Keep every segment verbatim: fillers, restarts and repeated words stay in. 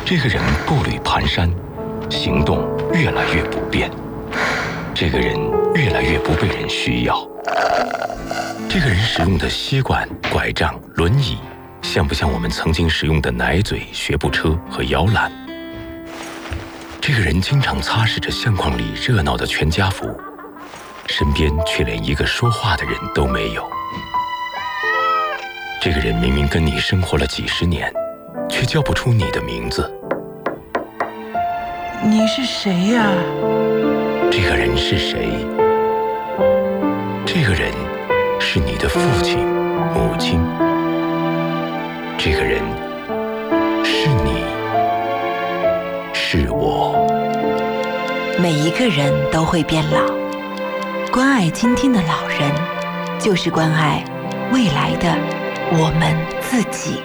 这个人步履蹒跚，行动越来越不便。这个人越来越不被人需要。这个人使用的吸管、拐杖、轮椅，像不像我们曾经使用的奶嘴、学步车和摇篮？这个人经常擦拭着相框里热闹的全家福，身边却连一个说话的人都没有。这个人明明跟你生活了几十年，却叫不出你的名字。 你是谁呀？ 这个人是谁？这个人是你的父亲、母亲。这个人是你，是我。 每一个人都会变老，关爱今天的老人，就是关爱未来的我们自己。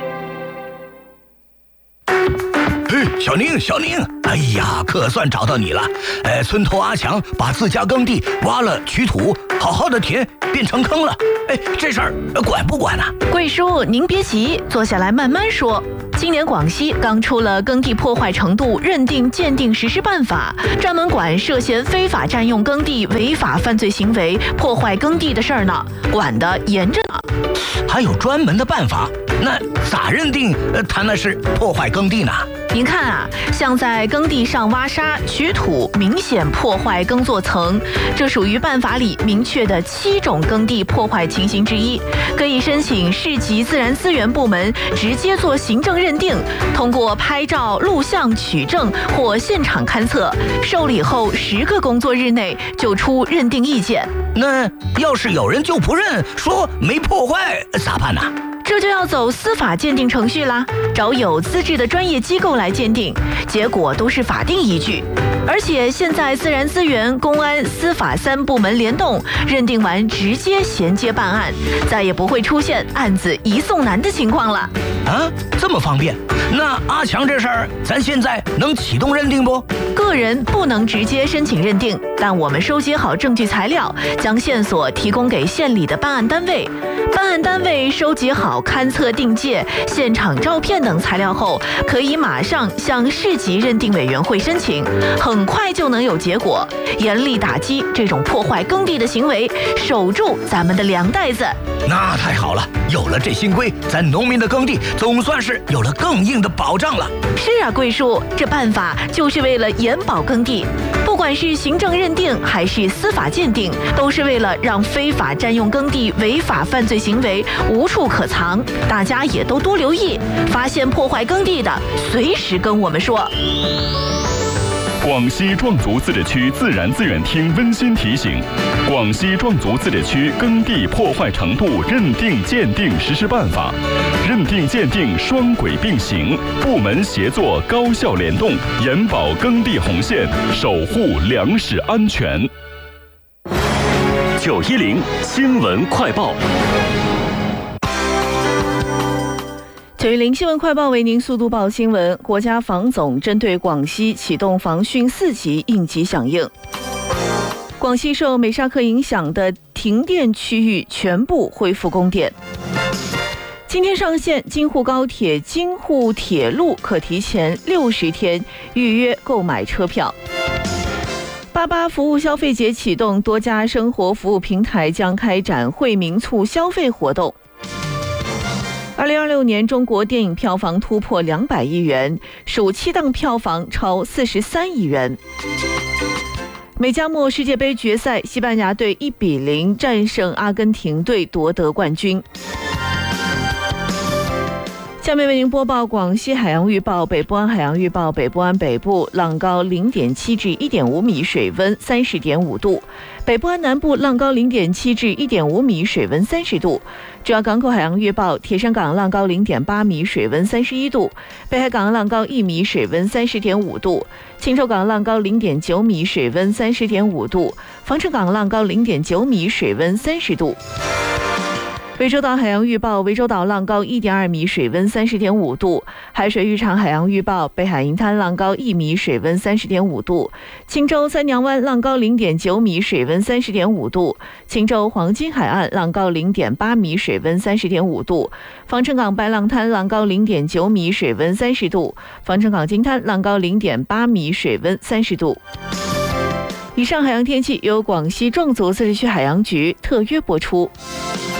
嘿，小宁，小宁，哎呀，可算找到你了！呃，村头阿强把自家耕地挖了取土，好好的田变成坑了。哎，这事儿管不管啊？ 贵叔，您别急，坐下来慢慢说。今年广西刚出了耕地破坏程度认定鉴定实施办法，专门管涉嫌非法占用耕地、违法犯罪行为、破坏耕地的事儿呢，管得严着呢。 还有专门的办法？那咋认定呃他那是破坏耕地呢？ 您看啊，像在耕地上挖沙取土，明显破坏耕作层，这属于办法里明确的七种耕地破坏情形之一，可以申请市级自然资源部门直接做行政认定，通过拍照、录像取证或现场勘测，受理后十个工作日内就出认定意见。 那要是有人就不认，说没破坏，咋办呢？ 这就要走司法鉴定程序啦，找有资质的专业机构来鉴定，结果都是法定依据。而且现在自然资源、公安、司法三部门联动，认定完直接衔接办案，再也不会出现案子移送难的情况了。 啊，这么方便？那阿强这事儿，咱现在能启动认定不？ 个人不能直接申请认定，但我们收集好证据材料，将线索提供给县里的办案单位。办案单位收集好勘测定界、现场照片等材料后，可以马上向市级认定委员会申请，很快就能有结果，严厉打击这种破坏耕地的行为，守住咱们的粮袋子。 那太好了，有了这新规，咱农民的耕地总算是有了更硬的保障了。 是啊，贵叔，这办法就是为了严保耕地，不管是行政认定还是司法鉴定，都是为了让非法占用耕地、违法犯罪行为无处可藏。大家也都多留意，发现破坏耕地的，随时跟我们说。 广西壮族自治区自然资源厅温馨提醒：广西壮族自治区耕地破坏程度认定鉴定实施办法，认定鉴定双轨并行，部门协作高效联动，严保耕地红线，守护粮食安全。 九一零新闻快报。 九一零新闻快报为您速度报新闻。国家防总针对广西启动防汛四级应急响应。广西受美沙克影响的停电区域全部恢复供电。今天上线京沪高铁、京沪铁路可提前六十天预约购买车票。八八服务消费节启动，多家生活服务平台将开展惠民促消费活动。二零二六年中国电影票房突破两百亿元，暑期档票房超四十三亿元。美加墨世界杯决赛，西班牙队一比零战胜阿根廷队夺得冠军。下面为您播报广西海洋预报。北部湾海洋预报，北部湾北部浪高零点七至一点五米，水温三十点五度；北部湾南部浪高零点七至一点五米，水温三十度。主要港口海洋预报：铁山港浪高零点八米，水温三十一度；北海港浪高一米，水温三十点五度；青州港浪高零点九米，水温三十点五度；防城港浪高零点九米，水温三十度。 涠洲岛海洋预报：涠洲岛浪高一点二米，水温三十点五度；海水浴场海洋预报：北海银滩浪高一米，水温三十点五度；青洲三娘湾浪高零点九米，水温三十点五度；青洲黄金海岸浪高零点八米，水温三十点五度；防城港白浪滩浪高零点九米，水温三十度；防城港金滩浪高零点八米，水温三十度。以上海洋天气由广西壮族自治区海洋局特约播出。